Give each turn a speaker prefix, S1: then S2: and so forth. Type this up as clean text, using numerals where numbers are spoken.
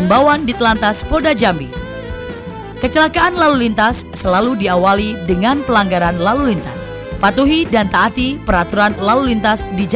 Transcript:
S1: Himbauan di Telantas Polda Jambi. Kecelakaan lalu lintas selalu diawali dengan pelanggaran lalu lintas. Patuhi dan taati peraturan lalu lintas di